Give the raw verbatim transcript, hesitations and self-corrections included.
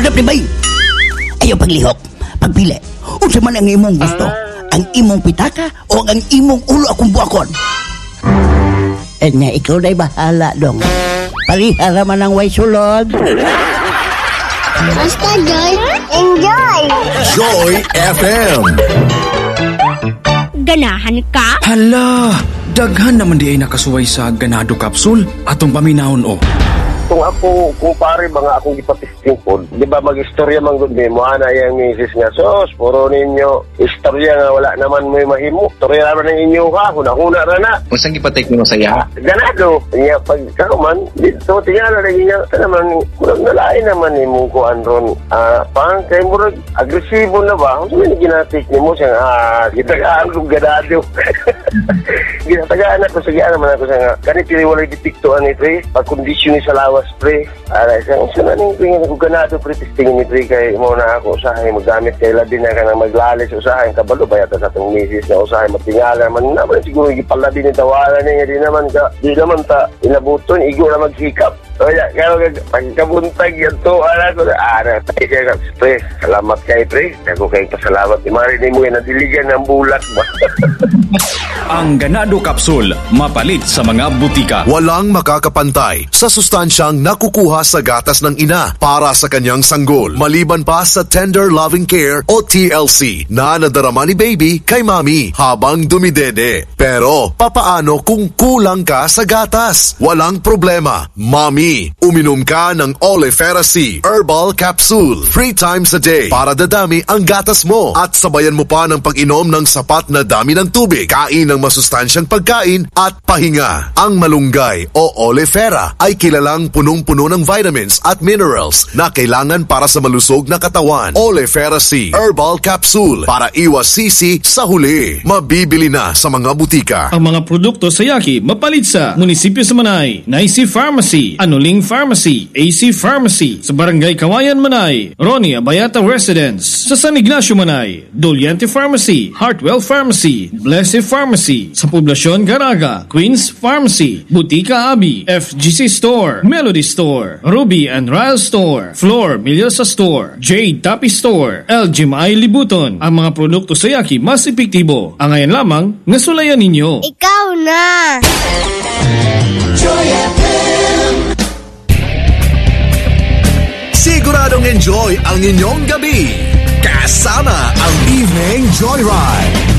Hold up, Libay. Ayaw paglihok. Pagpili. Unsa man ang imong gusto? Ang imong pitaka o ang imong ulo akong buakon? Eh nga, ikaw na'y bahala dong. Parihara man ang way sulod. Basta Joy, enjoy! Joy F M. Ganahan ka? Hala, daghan naman di ay nakasuway sa ganado kapsul. Atong paminahon o. Kung ako, kung pare mga akong ipatisting po, di ba mag-istorya man gud mo, ana yung misis nga, sos, puro ninyo, istorya nga wala naman may mahimo. Istorya naman ng inyo ha, huna-huna na na. Kung saan ipatik mo saya? Ganado. Niya, pag kakuman, dito, tingala na niya, ito naman, kurang nalain naman ni mong kuan ron. Ah, pang, kayo mo rin, agresibo na ba? Kung saan ginatik niyo mo siya, ah, gitagaan kong ganado. Ginatagaan ako, sige naman ako siya nga, kanit tiniwalay detiktuan ito eh, pag-kondisyon ni sa lawas pre. Ara isang isa na ning tingin ko ganado pre testing ni pre kay mo na ako usahay magamit kay labi na ka na maglalis usahay kabalo bayat sa atong misis na usahay matingala man naman siguro gipalabi ni tawaran niya di naman ka di naman ta inabuton igo na magsikap. Kaya kaya pagkabuntag yan to ara ko ara kaya ka pre salamat kay pre ako kay pasalamat ni mari ni mo na diligan ng bulat ba. Ang ganado kapsul, mapalit sa mga butika. Walang makakapantay sa sustansyang nakukuha sa gatas ng ina para sa kanyang sanggol. Maliban pa sa tender loving care o T L C na nadarama ni baby kay mami habang dumidede. Pero papaano kung kulang ka sa gatas? Walang problema. Mami, uminom ka ng Olefera C Herbal Capsule three times a day para dadami ang gatas mo at sabayan mo pa ng pag-inom ng sapat na dami ng tubig. Kain ng masustansyang pagkain at pahinga. Ang malunggay o Olefera ay kilalang punong-puno ng vitamins at minerals na kailangan para sa malusog na katawan. Olefera C Herbal Capsule para iwas sisi sa huli. Mabibili na sa mga butika. Ang mga produkto sa Yaki mapalit sa Munisipyo sa Manay, Naisi Pharmacy, Anuling Pharmacy, A C Pharmacy, sa Barangay Kawayan Manay, Ronnie Abayata Residence, sa San Ignacio Manay, Doliente Pharmacy, Heartwell Pharmacy, Blessed Pharmacy, sa Poblasyon Garaga, Queen's Pharmacy, Butika Abi, F G C Store, Melody Store, Ruby and Ryle Store, Floor Milyosa Store, Jade Tapi Store, L G M I Libuton. Ang mga produkto sa Yaki mas epektibo. Ang ngayon lamang, nasulayan ninyo. Ikaw na! Joy F M. Siguradong enjoy ang inyong gabi kasama ang Evening Joyride.